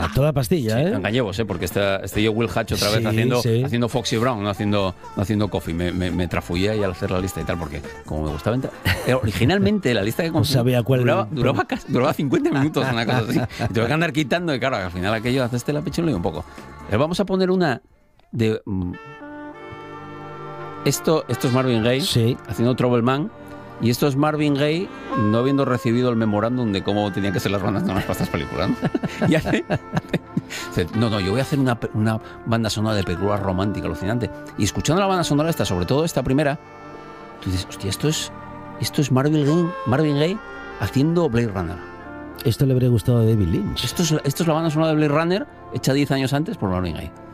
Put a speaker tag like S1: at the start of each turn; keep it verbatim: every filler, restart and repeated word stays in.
S1: A toda pastilla,
S2: Sí,
S1: ¿eh?
S2: engañemos, ¿eh? Porque está, estoy yo Will Hatch otra vez
S1: Sí,
S2: haciendo,
S1: sí.
S2: haciendo Foxy Brown, no haciendo, no haciendo Coffee. Me, me, me trafullé ahí al hacer la lista y tal, porque como me gustaba entrar... Eh, originalmente la lista que conseguí
S1: sabía cuál-
S2: duraba, duraba, casi- duraba cincuenta minutos, una cosa así. Y tuve que andar quitando y claro, al final aquello haces la pecho y un poco. Eh, vamos a poner una de... mm, esto, esto es Marvin Gaye
S1: Sí.
S2: haciendo Trouble Man. Y esto es Marvin Gaye no habiendo recibido el memorándum de cómo tenían que ser las bandas sonoras para estas películas, ¿no? Y hace, hace, no, no, yo voy a hacer una, una banda sonora de película romántica, alucinante. Y escuchando la banda sonora esta, sobre todo esta primera, tú dices, hostia, esto es, esto es Marvin Gaye, Marvin Gaye haciendo Blade Runner.
S1: Esto le habría gustado a David Lynch.
S2: Esto es, esto es la banda sonora de Blade Runner hecha diez años antes por Marvin Gaye.